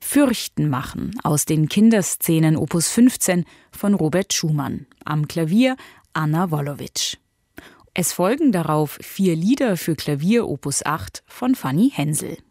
Fürchten machen aus den Kinderszenen Opus 15 von Robert Schumann. Am Klavier Anna Wolowitsch. Es folgen darauf 4 Lieder für Klavier Opus 8 von Fanny Hensel.